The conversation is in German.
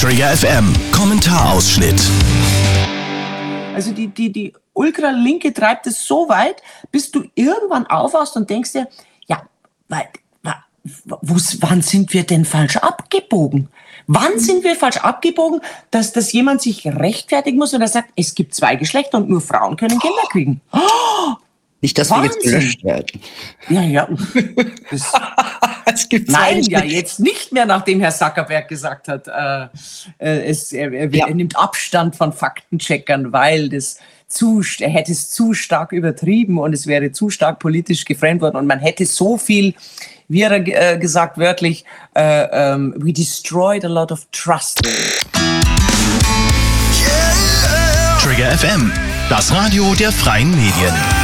Trigger FM Kommentarausschnitt. Also die Ultralinke treibt es so weit, bis du irgendwann aufwachst und denkst dir, ja, wann sind wir denn falsch abgebogen? Wann sind wir falsch abgebogen, dass jemand sich rechtfertigen muss und er sagt, es gibt 2 Geschlechter und nur Frauen können Kinder kriegen? Oh, nicht, dass wir jetzt gelöscht werden. Ja. Es gibt jetzt nicht mehr, nachdem Herr Zuckerberg gesagt hat, er nimmt Abstand von Faktencheckern, weil er hätte es zu stark übertrieben und es wäre zu stark politisch geframed worden und man hätte so viel, wie er gesagt wörtlich, we destroyed a lot of trust. Trigger FM, das Radio der freien Medien.